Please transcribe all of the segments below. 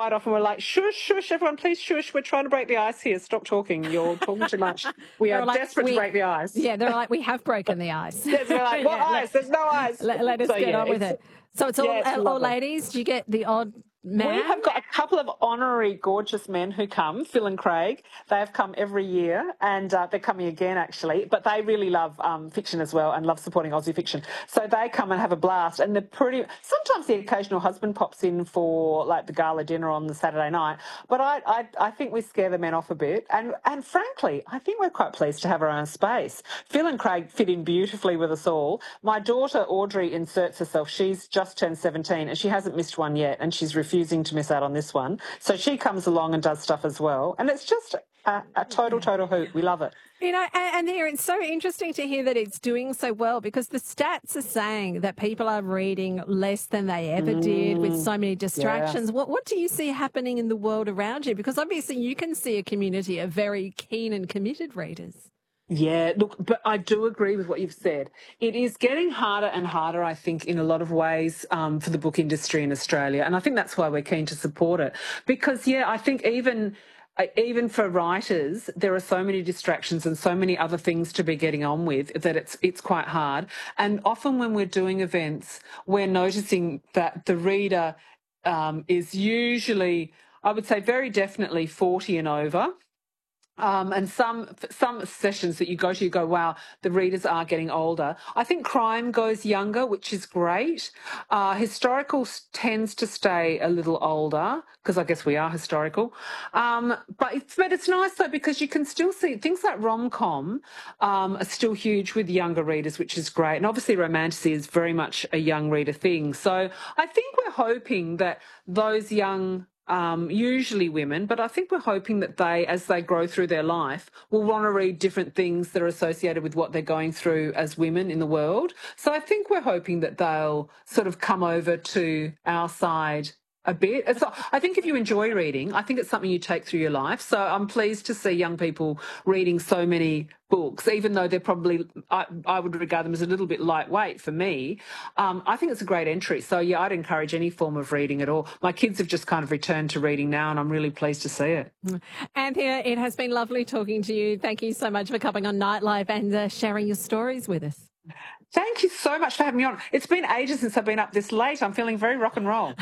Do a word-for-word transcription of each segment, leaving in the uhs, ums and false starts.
quite often we're like, shush, shush, everyone, please shush. We're trying to break the ice here. Stop talking. You're talking too much. We are like, desperate we, to break the ice. Yeah, they're like, we have broken the ice. Yes, we're like, what yeah, ice? let, There's no ice. Let, let us so, get yeah, on with it. So it's all, yeah, it's all ladies. Do you get the odd man? We have got a couple of honorary gorgeous men who come, Phil and Craig. They have come every year, and uh, they're coming again, actually. But they really love um, fiction as well and love supporting Aussie fiction. So they come and have a blast. And they're pretty... Sometimes the occasional husband pops in for, like, the gala dinner on the Saturday night. But I, I, I think we scare the men off a bit. And, and frankly, I think we're quite pleased to have our own space. Phil and Craig fit in beautifully with us all. My daughter, Audrey, inserts herself. She's just turned seventeen, and she hasn't missed one yet, and she's refused refusing to miss out on this one. So she comes along and does stuff as well. And it's just a, a total, total hoot. We love it. You know, and, and here it's so interesting to hear that it's doing so well, because the stats are saying that people are reading less than they ever mm, did with so many distractions. Yeah. What, what do you see happening in the world around you? Because obviously you can see a community of very keen and committed readers. Yeah, look, but I do agree with what you've said. It is getting harder and harder, I think, in a lot of ways um, for the book industry in Australia. And I think that's why we're keen to support it. Because, yeah, I think even... Even for writers, there are so many distractions and so many other things to be getting on with that it's it's quite hard. And often when we're doing events, we're noticing that the reader um, is usually, I would say very definitely forty and over. Um, and some some sessions that you go to, you go, wow, the readers are getting older. I think crime goes younger, which is great. Uh, historical tends to stay a little older, because I guess we are historical. Um, but, it's, but it's nice, though, because you can still see things like rom-com um, are still huge with younger readers, which is great. And obviously romantasy is very much a young reader thing. So I think we're hoping that those young... Um, usually women, but I think we're hoping that they, as they grow through their life, will want to read different things that are associated with what they're going through as women in the world. So I think we're hoping that they'll sort of come over to our side a bit. It's, I think if you enjoy reading, I think it's something you take through your life. So I'm pleased to see young people reading so many books, even though they're probably, I, I would regard them as a little bit lightweight for me. Um, I think it's a great entry. So, yeah, I'd encourage any form of reading at all. My kids have just kind of returned to reading now, and I'm really pleased to see it. Anthea, it has been lovely talking to you. Thank you so much for coming on Nightlife and uh, sharing your stories with us. Thank you so much for having me on. It's been ages since I've been up this late. I'm feeling very rock and roll.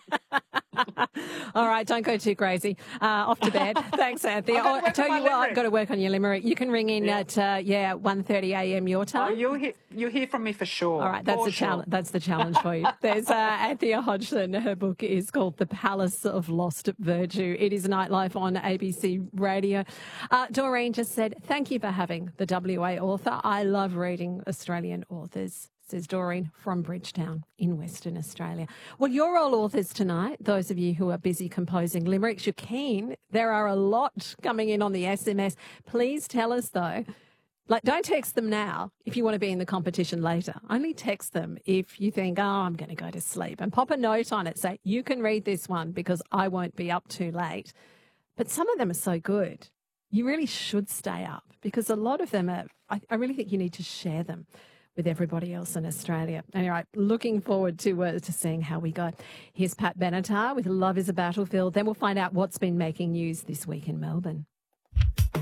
All right, don't go too crazy. Uh, off to bed. Thanks, Anthea. Oh, I tell you what, I've got to work on your limerick. You can ring in yeah. at uh, yeah one thirty a m your time. Oh, you'll hear you'll hear from me for sure. All right, that's the sure. challenge. That's the challenge for you. There's uh, Anthea Hodgson. Her book is called The Palace of Lost Virtue. It is Nightlife on A B C Radio. Uh, Doreen just said, "Thank you for having the W A author. I love reading Australian authors." Says Doreen from Bridgetown in Western Australia. Well, you're all authors tonight, those of you who are busy composing limericks. You're keen. There are a lot coming in on the S M S. Please tell us, though, like, don't text them now if you want to be in the competition later. Only text them if you think, oh, I'm going to go to sleep. And pop a note on it. Say, you can read this one because I won't be up too late. But some of them are so good. You really should stay up because a lot of them are, I, I really think you need to share them with everybody else in Australia. Anyway, looking forward to uh, to seeing how we go. Here's Pat Benatar with Love is a Battlefield. Then we'll find out what's been making news this week in Melbourne.